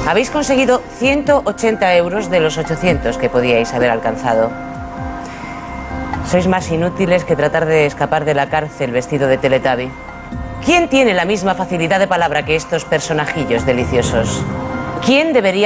Habéis conseguido 180 euros de los 800 que podíais haber alcanzado. Sois más inútiles que tratar de escapar de la cárcel vestido de Teletubby. ¿Quién tiene la misma facilidad de palabra que estos personajillos deliciosos? ¿Quién debería